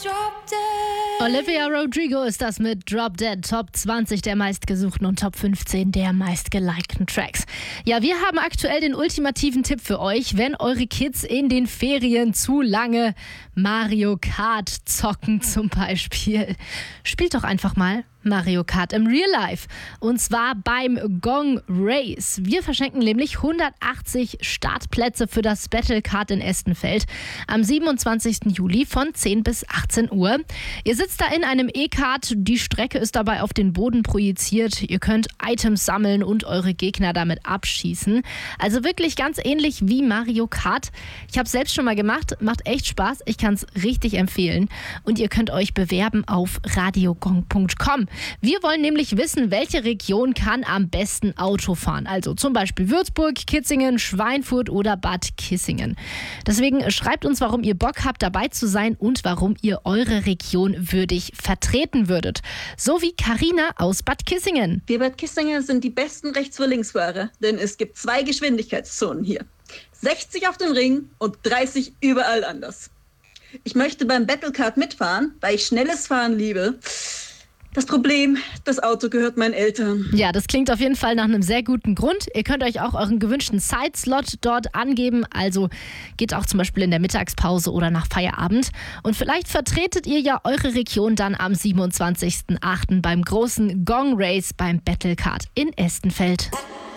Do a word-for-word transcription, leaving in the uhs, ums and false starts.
Olivia Rodrigo ist das mit Drop Dead, Top zwanzig der meistgesuchten und Top fünfzehn der meistgelikten Tracks. Ja, wir haben aktuell den ultimativen Tipp für euch, wenn eure Kids in den Ferien zu lange Mario Kart zocken zum Beispiel. Spielt doch einfach mal Mario Kart im Real Life. Und zwar beim Gong Race. Wir verschenken nämlich hundertachtzig Startplätze für das Battle Kart in Estenfeld am siebenundzwanzigsten Juli von zehn bis achtzehn Uhr. Ihr sitzt da in einem E-Kart, die Strecke ist dabei auf den Boden projiziert. Ihr könnt Items sammeln und eure Gegner damit abschießen. Also wirklich ganz ähnlich wie Mario Kart. Ich habe es selbst schon mal gemacht, macht echt Spaß. Ich kann es richtig empfehlen. Und ihr könnt euch bewerben auf radiogong punkt com. Wir wollen nämlich wissen, welche Region kann am besten Auto fahren. Also zum Beispiel Würzburg, Kitzingen, Schweinfurt oder Bad Kissingen. Deswegen schreibt uns, warum ihr Bock habt, dabei zu sein und warum ihr eure Region würdig vertreten würdet. So wie Carina aus Bad Kissingen. Wir Bad Kissinger sind die besten Rechts- für Linksfahrer, denn es gibt zwei Geschwindigkeitszonen hier. sechzig auf dem Ring und dreißig überall anders. Ich möchte beim Battlecard mitfahren, weil ich schnelles Fahren liebe. Das Problem, das Auto gehört meinen Eltern. Ja, das klingt auf jeden Fall nach einem sehr guten Grund. Ihr könnt euch auch euren gewünschten Zeitslot dort angeben. Also geht auch zum Beispiel in der Mittagspause oder nach Feierabend. Und vielleicht vertretet ihr ja eure Region dann am siebenundzwanzigsten achten beim großen Gong Race beim Battlecard in Estenfeld.